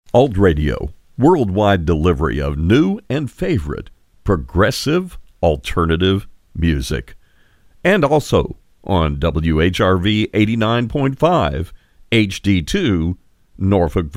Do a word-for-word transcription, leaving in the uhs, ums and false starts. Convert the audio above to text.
Alt Radio, worldwide delivery of new and favorite progressive alternative music. And also on W H R V eighty-nine point five H D two, Norfolk, Virginia.